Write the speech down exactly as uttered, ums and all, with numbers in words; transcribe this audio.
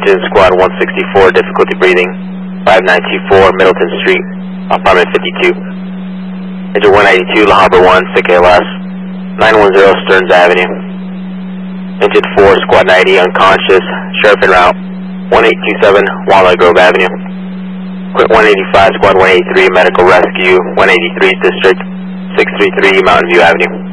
Engine Squad one sixty-four, difficulty breathing, five nine two four, Middleton Street, apartment fifty-two. Engine one ninety-two, La Habra one, sick A L S, nine one zero, Stearns Avenue. Engine four, Squad ninety, unconscious, sheriff en route, one eight two seven, Walnut Grove Avenue. Quit one eighty-five, Squad one eighty-three, medical rescue, one eighty-three, District six three three, Mountain View Avenue.